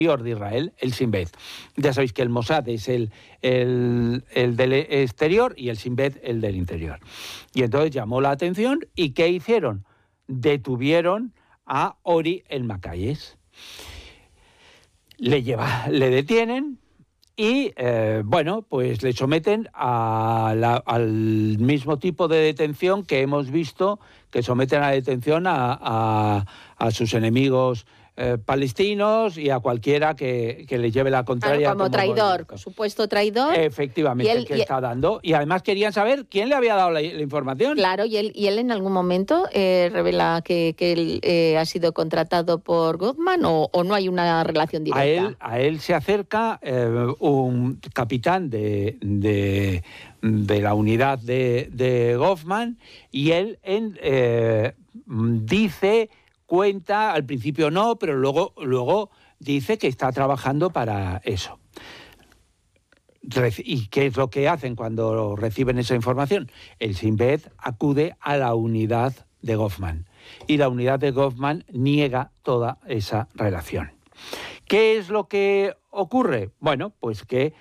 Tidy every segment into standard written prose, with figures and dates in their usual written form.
de Israel, el Shin Bet. Ya sabéis que el Mossad es el del exterior y el Shin Bet el del interior. Y entonces llamó la atención y ¿qué hicieron? Detuvieron a Ori el-Makayes. Le detienen y, pues le someten al mismo tipo de detención que hemos visto, que someten a detención a sus enemigos palestinos y a cualquiera que le lleve la contraria. Como traidor, supuesto traidor. Efectivamente, el que está dando. Y además querían saber quién le había dado la información. Claro, y él en algún momento revela que él ha sido contratado por Goffman o no hay una relación directa. A él se acerca un capitán de la unidad de Goffman y él cuenta, al principio no, pero luego dice que está trabajando para eso. ¿Y qué es lo que hacen cuando reciben esa información? El Shin Bet acude a la unidad de Goffman y la unidad de Goffman niega toda esa relación. ¿Qué es lo que ocurre? Bueno, pues que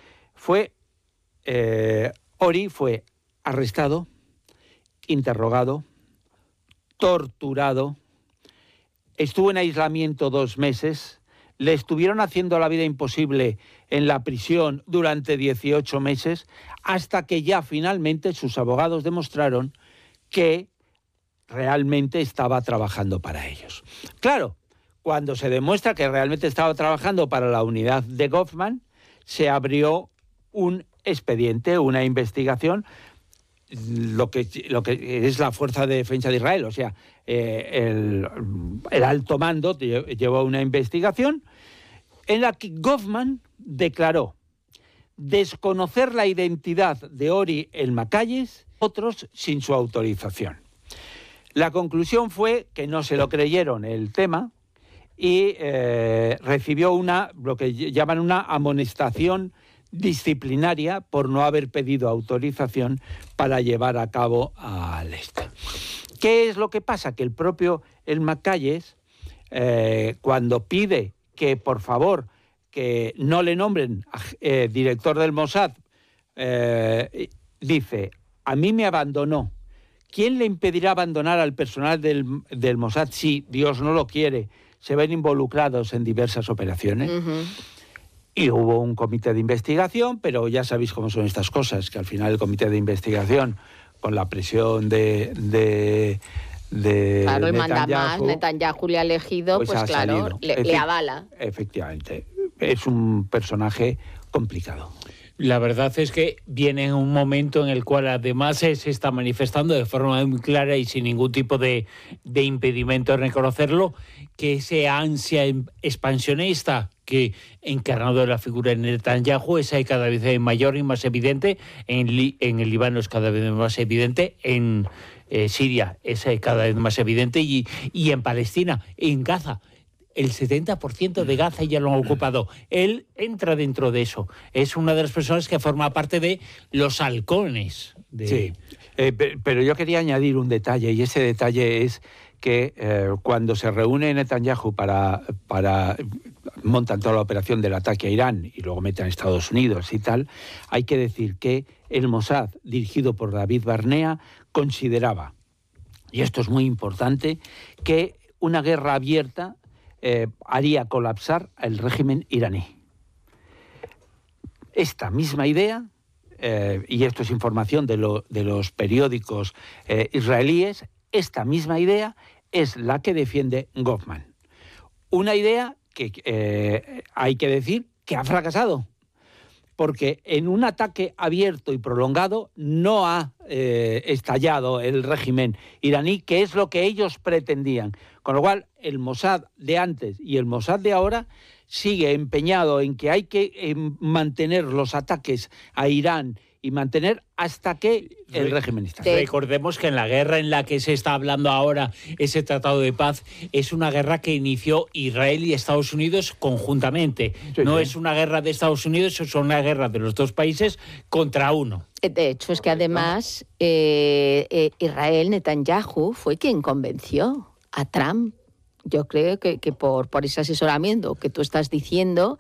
Ori fue arrestado, interrogado, torturado, estuvo en aislamiento 2 meses, le estuvieron haciendo la vida imposible en la prisión durante 18 meses, hasta que ya finalmente sus abogados demostraron que realmente estaba trabajando para ellos. Claro, cuando se demuestra que realmente estaba trabajando para la unidad de Goffman, se abrió un expediente, una investigación, lo que es la Fuerza de Defensa de Israel, o sea, el alto mando llevó una investigación en la que Goffman declaró desconocer la identidad de Ori el-Makayes, otros sin su autorización. La conclusión fue que no se lo creyeron el tema y recibió lo que llaman una amonestación disciplinaria por no haber pedido autorización para llevar a cabo al este. ¿Qué es lo que pasa? Que el propio el-Makayes, cuando pide que por favor que no le nombren director del Mossad, dice: a mí me abandonó. ¿Quién le impedirá abandonar al personal del Mossad si Dios no lo quiere? Se ven involucrados en diversas operaciones. Uh-huh. Y hubo un comité de investigación, pero ya sabéis cómo son estas cosas, que al final el comité de investigación, con la presión de claro, y manda más, Netanyahu le ha elegido, pues claro, le avala. Efectivamente, es un personaje complicado. La verdad es que viene en un momento en el cual además se está manifestando de forma muy clara y sin ningún tipo de impedimento en reconocerlo, que esa ansia expansionista que encarnado en la figura de Netanyahu es cada vez mayor y más evidente, en el Líbano es cada vez más evidente, en Siria es cada vez más evidente y en Palestina, en Gaza. El 70% de Gaza ya lo han ocupado. Él entra dentro de eso. Es una de las personas que forma parte de los halcones. Sí, pero yo quería añadir un detalle, y ese detalle es que cuando se reúne Netanyahu para montan toda la operación del ataque a Irán y luego meten a Estados Unidos y tal, hay que decir que el Mossad, dirigido por David Barnea, consideraba, y esto es muy importante, que una guerra abierta haría colapsar el régimen iraní. Esta misma idea, y esto es información de los periódicos israelíes, esta misma idea es la que defiende Goffman. Una idea que hay que decir que ha fracasado, porque en un ataque abierto y prolongado no ha estallado el régimen iraní, que es lo que ellos pretendían. Con lo cual, el Mossad de antes y el Mossad de ahora sigue empeñado en que hay que mantener los ataques a Irán y mantener hasta que el régimen está. Recordemos que en la guerra en la que se está hablando ahora, ese tratado de paz, es una guerra que inició Israel y Estados Unidos conjuntamente. Sí, no es una guerra de Estados Unidos, es una guerra de los dos países contra uno. De hecho, es que además Israel, Netanyahu, fue quien convenció a Trump Yo creo que por ese asesoramiento que tú estás diciendo,